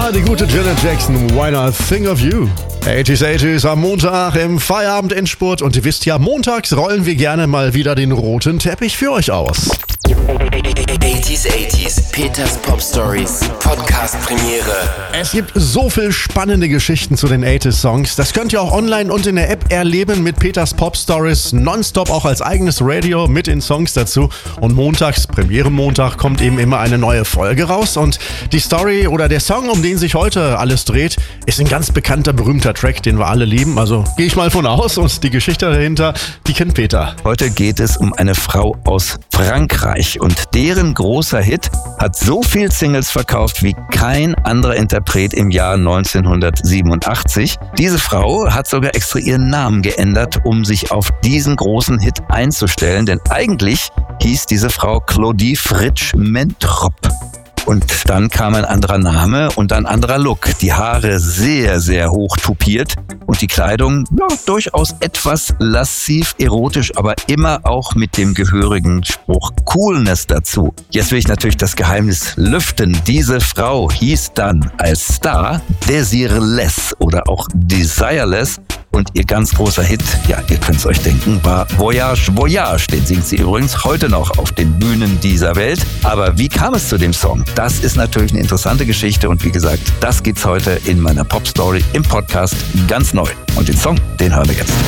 Ja, die gute Janet Jackson, Why Not Think of You. 80s am Montag im Feierabend-Endspurt. Und ihr wisst ja, montags rollen wir gerne mal wieder den roten Teppich für euch aus. 80s, Peters Pop Stories, Podcast Premiere. Es gibt so viel spannende Geschichten zu den 80s-Songs. Das könnt ihr auch online und in der App erleben mit Peters Pop Stories. Nonstop auch als eigenes Radio mit den Songs dazu. Und montags, Premiere-Montag, kommt eben immer eine neue Folge raus. Und die Story oder der Song, um den sich heute alles dreht, ist ein ganz bekannter, berühmter Track, den wir alle lieben. Also gehe ich mal von aus. Und die Geschichte dahinter, die kennt Peter. Heute geht es um eine Frau aus Frankreich. Und deren großer Hit hat so viel Singles verkauft wie kein anderer Interpret im Jahr 1987. Diese Frau hat sogar extra ihren Namen geändert, um sich auf diesen großen Hit einzustellen. Denn eigentlich hieß diese Frau Claudie Fritsch-Mentrop. Und dann kam ein anderer Name und ein anderer Look. Die Haare sehr, sehr hoch tupiert und die Kleidung durchaus etwas lassiv erotisch, aber immer auch mit dem gehörigen Spruch Coolness dazu. Jetzt will ich natürlich das Geheimnis lüften. Diese Frau hieß dann als Star Desireless oder auch Desireless. Und ihr ganz großer Hit, ja, ihr könnt es euch denken, war Voyage, Voyage. Den singt sie übrigens heute noch auf den Bühnen dieser Welt. Aber wie kam es zu dem Song? Das ist natürlich eine interessante Geschichte. Und wie gesagt, das gibt's heute in meiner Pop-Story im Podcast ganz neu. Und den Song, den hören wir jetzt.